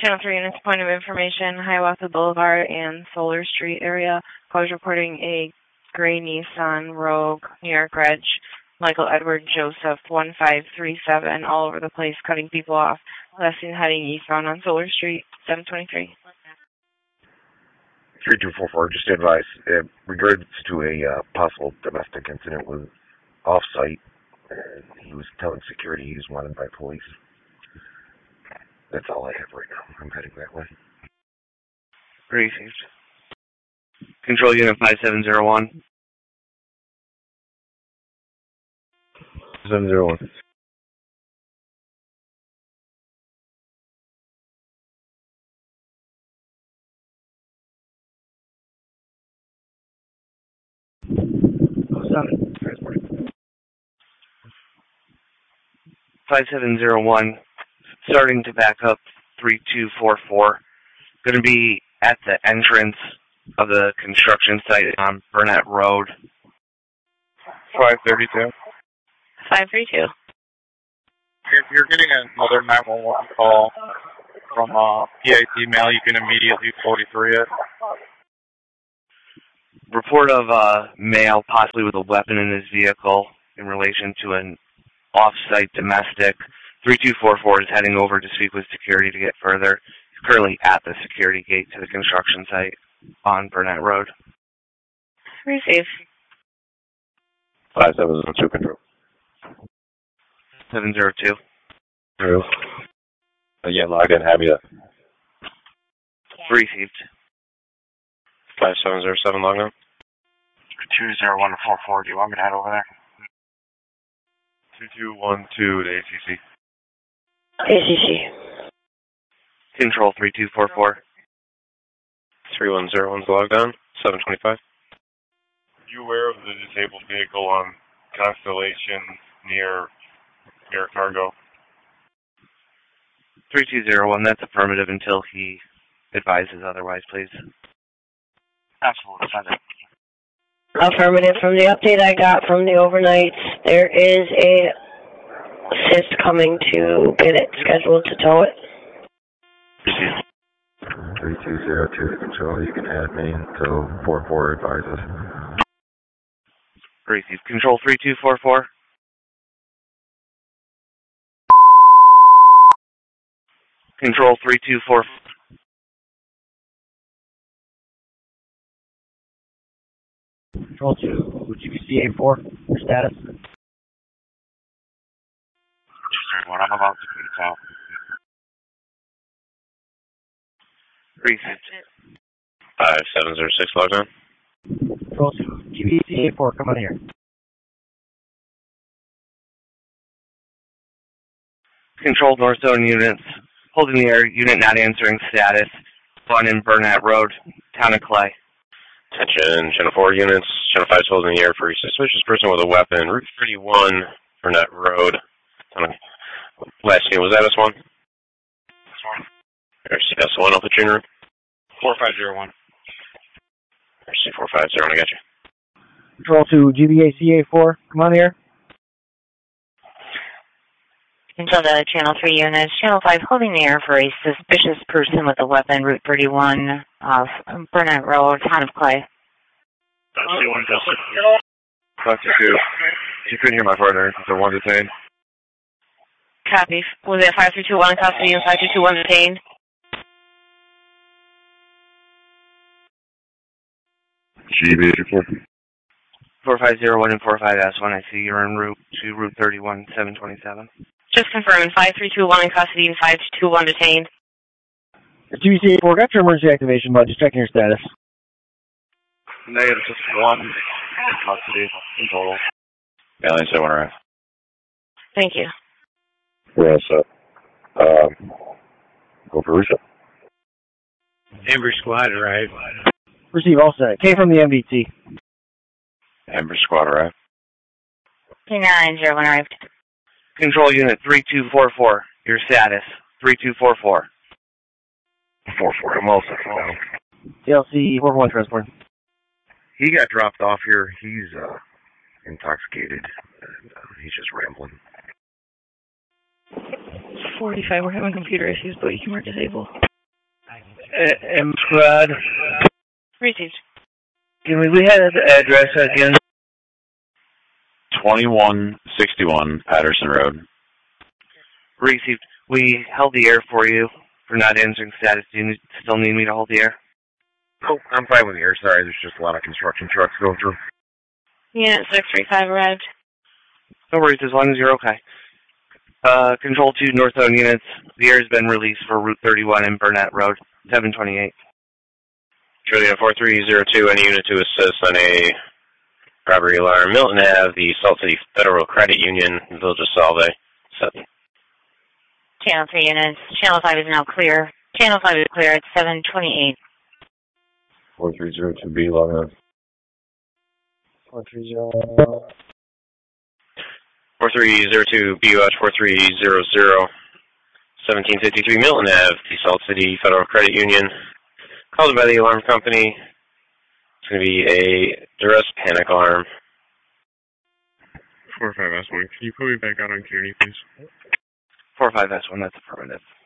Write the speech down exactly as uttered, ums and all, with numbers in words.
Channel three units, point of information, Hiawatha Boulevard and Solar Street area. Call is reporting a gray Nissan Rogue, New York Reg, Michael Edward Joseph, one five three seven, all over the place, cutting people off. Last seen heading eastbound on Solar Street, seven twenty-three. three two four four, just advise, uh, regards to a uh, possible domestic incident was off-site. Uh, he was telling security he was wanted by police. That's all I have right now. I'm heading that way. Received. Control unit five seven zero one. seven zero one. Seven. Transport. five seven zero one. Starting to back up three two four four. Going to be at the entrance of the construction site on Burnett Road. five thirty-two. five three two. If you're getting another nine one one call from uh, P I C mail, you can immediately forty-three it. Report of uh, male, possibly with a weapon in his vehicle, in relation to an off-site domestic. three two four four is heading over to speak with security to get further. He's currently at the security gate to the construction site on Burnett Road. Receive. five seven zero two, control. seven zero two. True. Again, log in, have you? Received. five seven zero seven, log in. two zero one four four, do you want me to head over there? two two one two to A C C. A C C. Control three two four four. three one zero one's logged on, seven twenty-five. Are you aware of the disabled vehicle on Constellation near Air Cargo? three two zero one, that's affirmative until he advises otherwise, please. Absolutely, send it. Affirmative. From the update I got from the overnights, there is a assist coming to get it scheduled to tow it. three two zero two to control, you can add me until four four advises. Receive. Control three two four four. Control three two four four. Control two, G B C A four, your status. What I'm about to do now. Receive. five seven zero six, logged on. Control two, G B C A four, come on here. Control North Zone units. Holding the air, unit not answering status. One in Burnett Road, Town of Clay. Attention, Channel four units. Channel five is holding the air for a suspicious person with a weapon. Route thirty-one, Burnett Road. Last unit, was that S one? S one. S one, Alpha Junior. four five zero one. R C four five zero, I got you. Control two, G B A C A four, come on here. Control to Channel three units. Channel five holding the air for a suspicious person with a weapon, Route thirty-one, off Burnett Road, Town of Clay. C one, Doctor two. You couldn't hear my partner. They're one detained. Copy. Was it five three two one in custody and five two two one detained? G B four. four five zero one and four five S one, I see you're en route to Route thirty-one, seven twenty-seven. Just confirming, five three two one in custody and five two two one detained. G B C A four, got your emergency activation, bud. Just checking your status. Negative, just one custody in total. Alien seven arrive. Thank you. We're all set. Um, go for reset. Amber Squad arrived. Receive all set. K from the M V T. Amber Squad arrive. K nine zero one arrived. Control unit three two four four, your status, three two four four. four four, I'm all set for now. D L C four one transport. He got dropped off here. He's uh, intoxicated. And, uh, he's just rambling. forty-five, we're having computer issues, but you can mark disabled. M. Squad. Received. Can we, we have the address again? twenty-one sixty-one Patterson Road. Received. We held the air for you for not answering status. Do you still need me to hold the air? Oh, I'm fine with the air. Sorry, there's just a lot of construction trucks going through. Unit six three five arrived. No worries, as long as you're okay. Uh, Control two northbound units. The air has been released for Route thirty-one and Burnett Road, seven twenty-eight. Trillium four three zero two, any unit to assist on a robbery alarm. Milton Avenue, the Salt City Federal Credit Union, Village of Salve. Seven. Channel three units. Channel five is now clear. Channel five is clear at seven twenty-eight. four three zero two B, log on. four three zero. four three zero two B U H four three zero zero. seventeen fifty-three Milton Avenue, the Salt City Federal Credit Union. Called by the alarm company. It's going to be a duress panic alarm. four five S one, can you put me back out on Kearney, please? four five S one, that's affirmative.